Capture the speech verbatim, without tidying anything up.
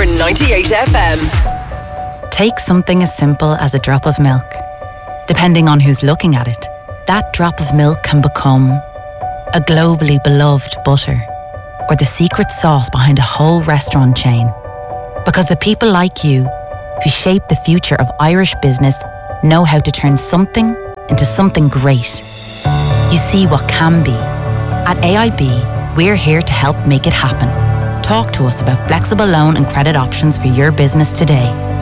for ninety-eight F M. Take something as simple as a drop of milk. Depending on who's looking at it, that drop of milk can become a globally beloved butter or the secret sauce behind a whole restaurant chain. Because the people like you who shape the future of Irish business know how to turn something into something great. You see what can be. At A I B, we're here to help make it happen. Talk to us about flexible loan and credit options for your business today